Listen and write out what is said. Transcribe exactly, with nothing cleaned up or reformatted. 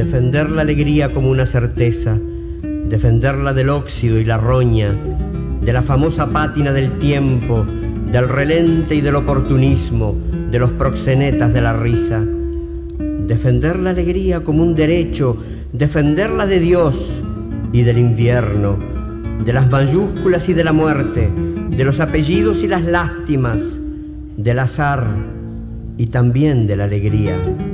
defender la alegría como una certeza, defenderla del óxido y la roña, de la famosa pátina del tiempo, del relente y del oportunismo, de los proxenetas de la risa. Defender la alegría como un derecho, defenderla de Dios y del invierno, de las mayúsculas y de la muerte, de los apellidos y las lástimas, del azar y también de la alegría.